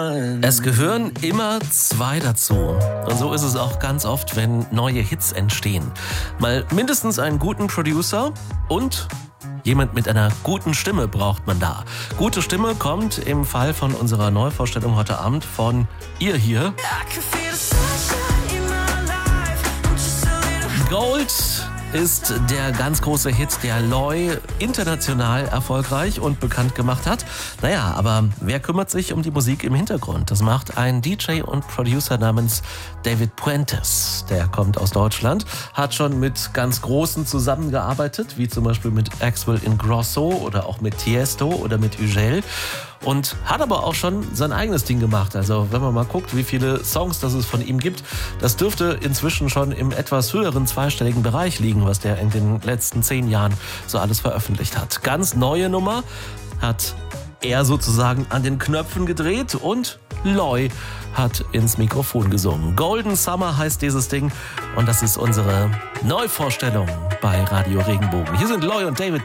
Es gehören immer zwei dazu. Und so ist es auch ganz oft, wenn neue Hits entstehen. Mal mindestens einen guten Producer und jemand mit einer guten Stimme braucht man da. Gute Stimme kommt im Fall von unserer Neuvorstellung heute Abend von ihr hier. Gold ist der ganz große Hit, der Loy international erfolgreich und bekannt gemacht hat. Naja, aber wer kümmert sich um die Musik im Hintergrund? Das macht ein DJ und Producer namens David Puentes. Der kommt aus Deutschland, hat schon mit ganz Großen zusammengearbeitet, wie zum Beispiel mit Axwell Ingrosso oder auch mit Tiesto oder mit Ugel. Und hat aber auch schon sein eigenes Ding gemacht. Also wenn man mal guckt, wie viele Songs das es von ihm gibt, das dürfte inzwischen schon im etwas höheren zweistelligen Bereich liegen, was der in den letzten 10 Jahren so alles veröffentlicht hat. Ganz neue Nummer hat er sozusagen an den Knöpfen gedreht und Loy hat ins Mikrofon gesungen. Golden Summer heißt dieses Ding und das ist unsere Neuvorstellung bei Radio Regenbogen. Hier sind Loy und David